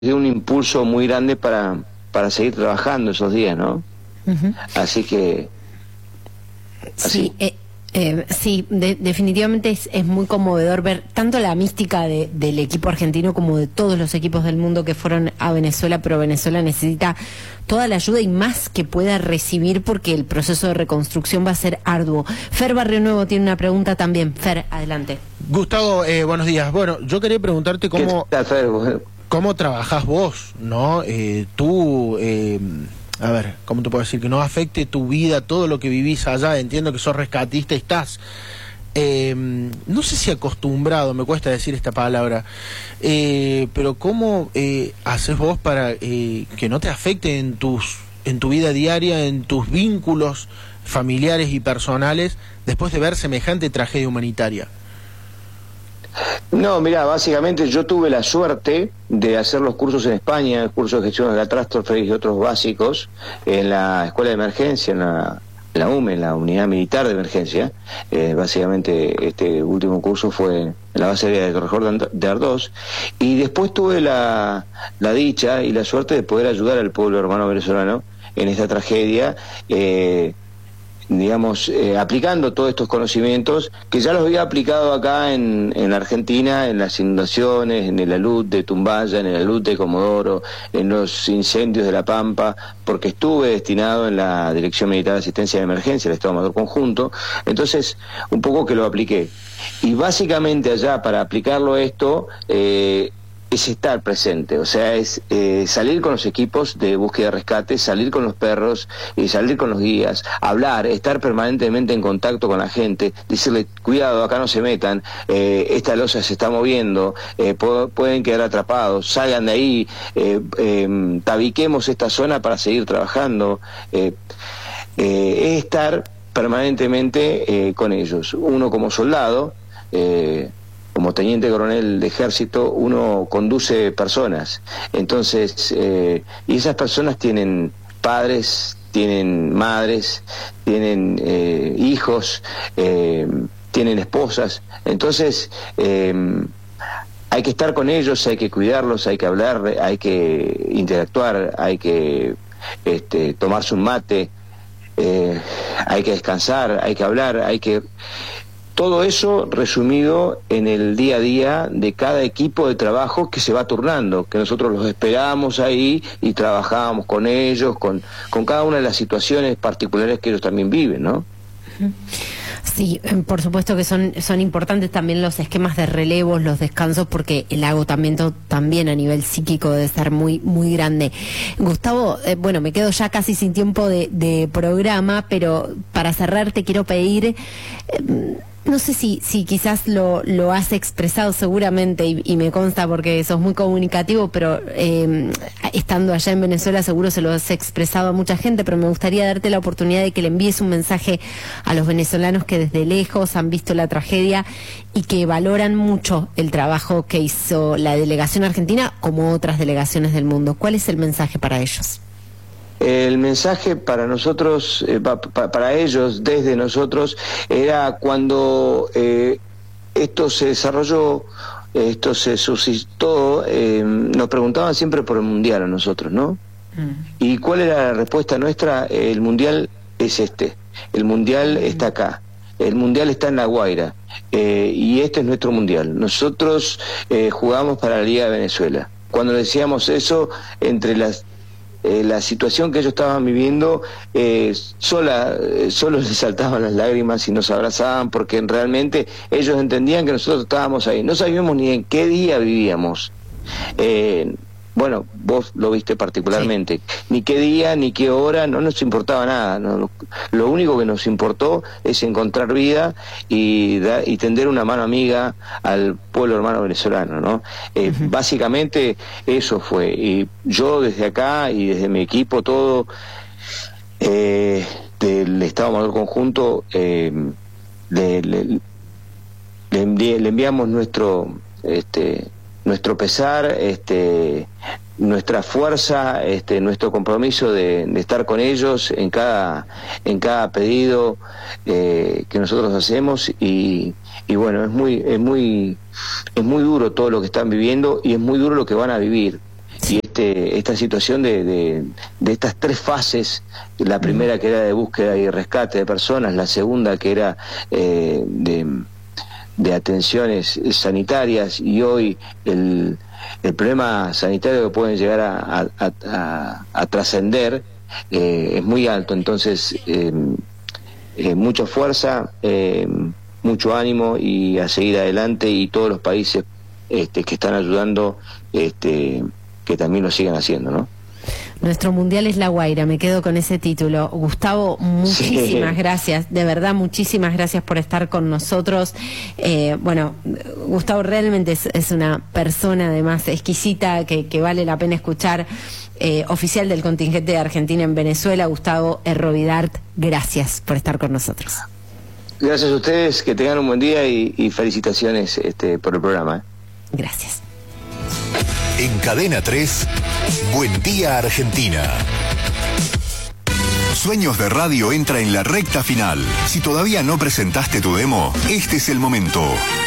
dio un impulso muy grande para seguir trabajando esos días, ¿no? Ujú. Así que, así. Sí, sí, definitivamente es muy conmovedor ver tanto la mística del equipo argentino como de todos los equipos del mundo que fueron a Venezuela, pero Venezuela necesita toda la ayuda y más que pueda recibir porque el proceso de reconstrucción va a ser arduo. Fer Barrio Nuevo tiene una pregunta también. Fer, adelante. Gustavo, buenos días. Bueno, yo quería preguntarte cómo, ¿Qué tal, Fer? Bueno, cómo trabajás vos, ¿no? A ver, ¿cómo te puedo decir? Que no afecte tu vida, todo lo que vivís allá. Entiendo que sos rescatista y estás, no sé si acostumbrado, me cuesta decir esta palabra, pero ¿cómo haces vos para que no te afecte en tu vida diaria, en tus vínculos familiares y personales, después de ver semejante tragedia humanitaria? no, mira, básicamente yo tuve la suerte de hacer los cursos en España, el curso de gestión de catástrofe y otros básicos, en la escuela de emergencia, en la UME, en la Unidad Militar de Emergencia. Básicamente este último curso fue en la base aérea de Torrejón de Ardós, y después tuve la dicha y la suerte de poder ayudar al pueblo hermano venezolano en esta tragedia, digamos, aplicando todos estos conocimientos que ya los había aplicado acá en Argentina, en las inundaciones, en el alud de Tumbaya, en el alud de Comodoro, en los incendios de La Pampa, porque estuve destinado en la Dirección Militar de Asistencia de Emergencia, el Estado Mayor Conjunto. Entonces, un poco que lo apliqué. Y básicamente allá, para aplicarlo esto, es estar presente, o sea, es salir con los equipos de búsqueda y rescate, salir con los perros, salir con los guías, hablar, estar permanentemente en contacto con la gente, decirle, cuidado, acá no se metan, esta losa se está moviendo, pueden quedar atrapados, salgan de ahí, tabiquemos esta zona para seguir trabajando, es estar permanentemente con ellos. Uno como soldado, como teniente coronel de ejército, uno conduce personas, entonces, y esas personas tienen padres, tienen madres, tienen hijos, tienen esposas, entonces hay que estar con ellos, hay que cuidarlos, hay que hablar, hay que interactuar, hay que tomarse un mate, hay que descansar, hay que hablar, hay que... Todo eso resumido en el día a día de cada equipo de trabajo que se va turnando, que nosotros los esperábamos ahí y trabajábamos con ellos, con cada una de las situaciones particulares que ellos también viven, ¿no? Sí, por supuesto que son importantes también los esquemas de relevos, los descansos, porque el agotamiento también a nivel psíquico debe ser muy muy grande. Gustavo, bueno, me quedo ya casi sin tiempo de programa, pero para cerrar te quiero pedir... no sé si quizás lo has expresado seguramente y me consta porque sos muy comunicativo, pero estando allá en Venezuela seguro se lo has expresado a mucha gente, pero me gustaría darte la oportunidad de que le envíes un mensaje a los venezolanos que desde lejos han visto la tragedia y que valoran mucho el trabajo que hizo la delegación argentina como otras delegaciones del mundo. ¿Cuál es el mensaje para ellos? El mensaje para nosotros, para ellos, desde nosotros, era cuando esto se desarrolló, esto se suscitó, nos preguntaban siempre por el Mundial a nosotros, ¿no? ¿Y cuál era la respuesta nuestra? El Mundial es el Mundial está acá. El Mundial está en La Guaira, y este es nuestro Mundial. Nosotros jugamos para la Liga de Venezuela. Cuando decíamos eso, entre la situación que ellos estaban viviendo, solo les saltaban las lágrimas y nos abrazaban, porque realmente ellos entendían que nosotros estábamos ahí. No sabíamos ni en qué día vivíamos. Bueno, vos lo viste particularmente. Sí. Ni qué día, ni qué hora, no nos importaba nada. No, lo único que nos importó es encontrar vida y tender una mano amiga al pueblo hermano venezolano, ¿no? Básicamente eso fue. Y yo desde acá y desde mi equipo todo, del Estado Mayor Conjunto, le enviamos nuestro pesar, nuestra fuerza, nuestro compromiso de estar con ellos en cada pedido que nosotros hacemos, y bueno, es muy duro todo lo que están viviendo y es muy duro lo que van a vivir. esta situación de estas 3 fases, la primera que era de búsqueda y rescate de personas, la segunda que era de atenciones sanitarias, y hoy el problema sanitario que pueden llegar a trascender es muy alto. Entonces mucha fuerza, mucho ánimo y a seguir adelante, y todos los países que están ayudando que también lo sigan haciendo, ¿no? Nuestro mundial es La Guaira, me quedo con ese título. Gustavo, muchísimas gracias, de verdad, muchísimas gracias por estar con nosotros. Bueno, Gustavo realmente es una persona además exquisita que vale la pena escuchar. Oficial del contingente de Argentina en Venezuela, Gustavo Errovidart, gracias por estar con nosotros. Gracias a ustedes, que tengan un buen día y felicitaciones por el programa. Gracias. En Cadena 3, Buen Día Argentina. Sueños de Radio entra en la recta final. Si todavía no presentaste tu demo, este es el momento.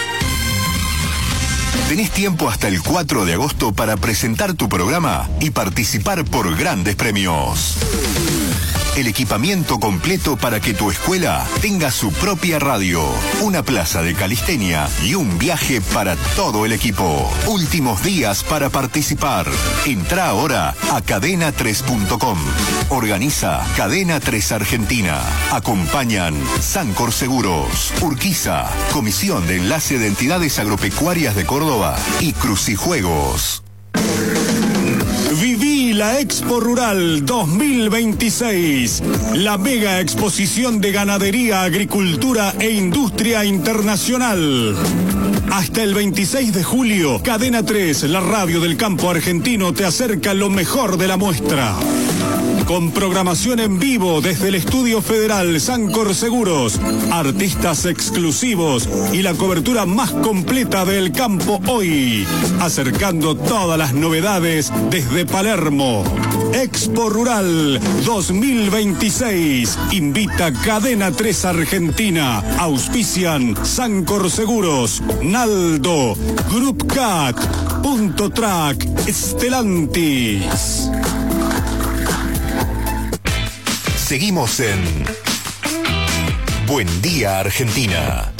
Tenés tiempo hasta el 4 de agosto para presentar tu programa y participar por grandes premios. El equipamiento completo para que tu escuela tenga su propia radio, una plaza de calistenia y un viaje para todo el equipo. Últimos días para participar. Entrá ahora a cadena3.com. Organiza Cadena 3 Argentina. Acompañan Sancor Seguros, Urquiza, Comisión de Enlace de Entidades Agropecuarias de Córdoba y Crucijuegos. Viví la Expo Rural 2026, la mega exposición de ganadería, agricultura e industria internacional. Hasta el 26 de julio, Cadena 3, la radio del campo argentino, te acerca lo mejor de la muestra. Con programación en vivo desde el Estudio Federal Sancor Seguros, artistas exclusivos y la cobertura más completa del campo hoy, acercando todas las novedades desde Palermo. Expo Rural 2026 invita Cadena 3 Argentina. Auspician Sancor Seguros, Naldo, Group Cat, Punto Track, Stellantis. Seguimos en Buen Día Argentina.